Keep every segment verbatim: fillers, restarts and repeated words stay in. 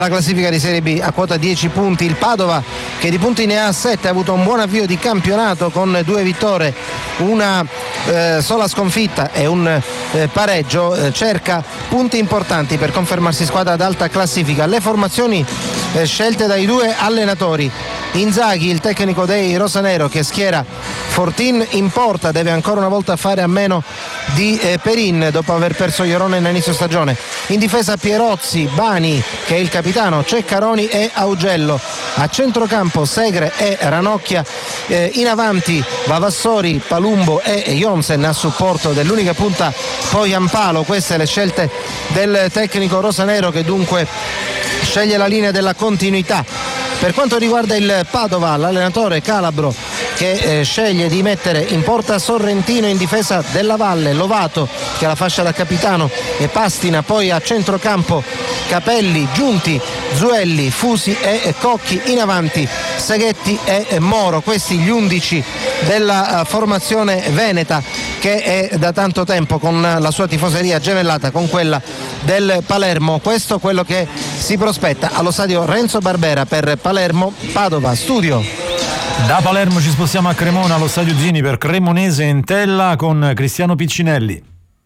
La classifica di Serie B a quota dieci punti il Padova, che di punti ne ha sette, ha avuto un buon avvio di campionato con due vittorie, una eh, sola sconfitta e un eh, pareggio, eh, cerca punti importanti per confermarsi squadra ad alta classifica. Le formazioni eh, scelte dai due allenatori: Inzaghi, il tecnico dei rosanero, che schiera Fortin in porta, deve ancora una volta fare a meno di eh, Perin dopo aver perso Iorone nell'inizio stagione. In difesa Pierozzi, Bani, che è il capitano, Ceccaroni e Augello. A centrocampo Segre e Ranocchia, eh, in avanti Vavassori, Palumbo e Jonsen a supporto dell'unica punta Poyampalo. Queste le scelte del tecnico rosanero, che dunque sceglie la linea della continuità. Per quanto riguarda il Padova, l'allenatore Calabro, che eh, sceglie di mettere in porta Sorrentino, in difesa Della Valle, Lovato, che ha la fascia da capitano, e Pastina. Poi a centrocampo Capelli, Giunti, Zuelli, Fusi e Cocchi. In avanti Seghetti e Moro. Questi gli undici della uh, formazione veneta, che è da tanto tempo con la sua tifoseria gemellata con quella del Palermo. Questo quello che si prospetta allo stadio Renzo Barbera per Palermo Padova. Studio. Da Palermo ci spostiamo a Cremona, allo stadio Zini per Cremonese Entella con Cristiano Piccinelli.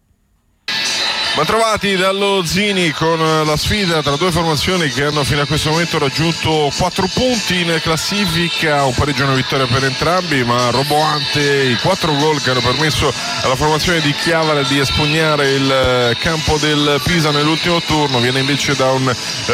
Bentrovati dallo Zini con la sfida tra due formazioni che hanno fino a questo momento raggiunto quattro punti in classifica, un pareggio e una vittoria per entrambi, ma roboante i quattro gol che hanno permesso alla formazione di Chiavari di espugnare il campo del Pisa nell'ultimo turno. Viene invece da un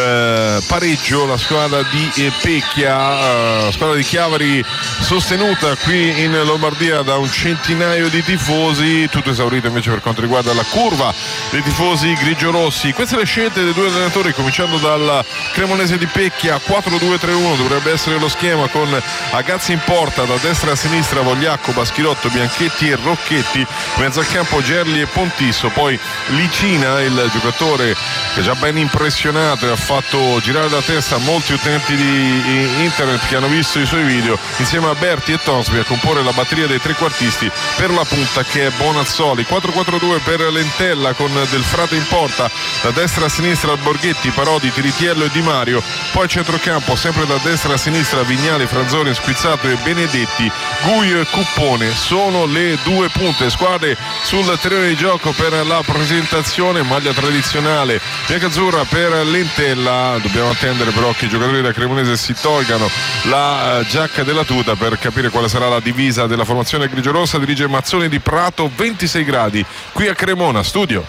eh, pareggio la squadra di Pecchia, eh, squadra di Chiavari sostenuta qui in Lombardia da un centinaio di tifosi, tutto esaurito invece per quanto riguarda la curva dei tifosi grigio-rossi. Queste le scelte dei due allenatori, cominciando dal cremonese di Pecchia. Quattro due tre uno dovrebbe essere lo schema, con Agazzi in porta, da destra a sinistra Vogliacco, Baschirotto, Bianchetti e Rocchetti, mezzo al campo Gerli e Pontisso, poi Licina, il giocatore che è già ben impressionato e ha fatto girare la testa molti utenti di internet che hanno visto i suoi video, insieme a Berti e Tonsby a comporre la batteria dei trequartisti per la punta, che è Bonazzoli. Quattro quattro due per l'Entella, con Del Frate in porta, da destra a sinistra Borghetti, Parodi, Tiritiello e Di Mario, poi centrocampo sempre da destra a sinistra Vignali, Franzoni, Squizzato e Benedetti, Guio e Cuppone. Sono le due punte squadre sul terreno di gioco per la presentazione. Maglia tradizionale biancazzurra per l'Entella. Dobbiamo attendere però che i giocatori da Cremonese si tolgano la uh, giacca della tuta per capire quale sarà la divisa della formazione grigiorossa. Dirige Mazzoni di Prato, ventisei gradi qui a Cremona. Studio.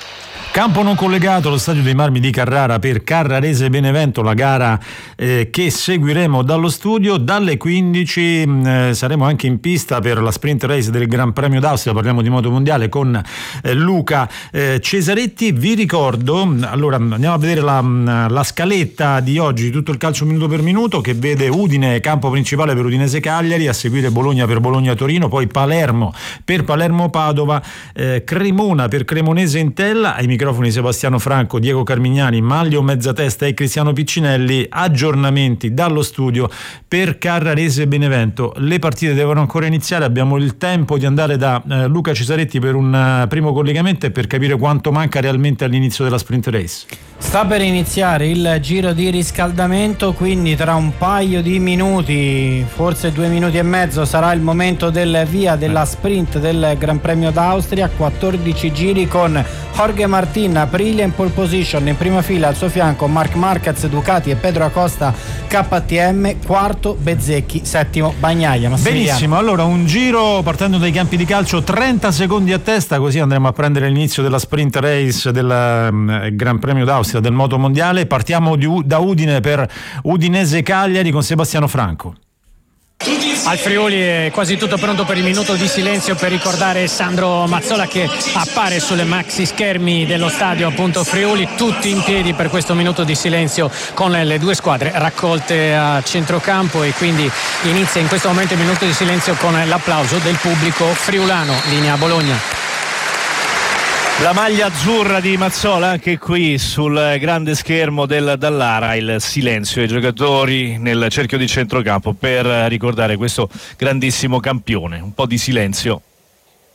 Campo non collegato allo stadio dei Marmi di Carrara per Carrarese Benevento, la gara eh, che seguiremo dallo studio. Dalle quindici eh, saremo anche in pista per la sprint race del Gran Premio d'Austria, parliamo di moto mondiale con eh, Luca eh, Cesaretti. Vi ricordo, allora andiamo a vedere la, la scaletta di oggi di tutto il calcio minuto per minuto, che vede Udine campo principale per Udinese Cagliari, a seguire Bologna per Bologna Torino, poi Palermo per Palermo Padova, eh, Cremona per Cremonese Entella. Ai microfoni Sebastiano Franco, Diego Carmignani, Maglio Mezzatesta e Cristiano Piccinelli. Aggiornamenti dallo studio per Carrarese Benevento. Le partite devono ancora iniziare, abbiamo il tempo di andare da eh, Luca Cesaretti per un uh, primo collegamento e per capire quanto manca realmente all'inizio della sprint race. Sta per iniziare il giro di riscaldamento, quindi tra un paio di minuti, forse due minuti e mezzo, sarà il momento del via della sprint del Gran Premio d'Austria. quattordici giri con Jorge Martin, Aprilia in pole position, in prima fila al suo fianco Marc Marquez, Ducati e Pedro Acosta K T M, quarto Bezzecchi, settimo Bagnaia. Benissimo, allora un giro partendo dai campi di calcio, trenta secondi a testa, così andremo a prendere l'inizio della sprint race del um, Gran Premio d'Austria del Moto Mondiale. Partiamo di, da Udine per Udinese Cagliari con Sebastiano Franco. Al Friuli è quasi tutto pronto per il minuto di silenzio per ricordare Sandro Mazzola, che appare sulle maxi schermi dello stadio appunto Friuli. Tutti in piedi per questo minuto di silenzio con le due squadre raccolte a centrocampo, e quindi inizia in questo momento il minuto di silenzio con l'applauso del pubblico friulano. Linea Bologna. La maglia azzurra di Mazzola anche qui sul grande schermo del Dallara, il silenzio ai giocatori nel cerchio di centrocampo per ricordare questo grandissimo campione. Un po' di silenzio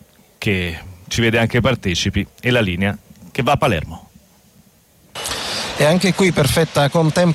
che ci vede anche partecipi, e la linea che va a Palermo. e anche qui perfetta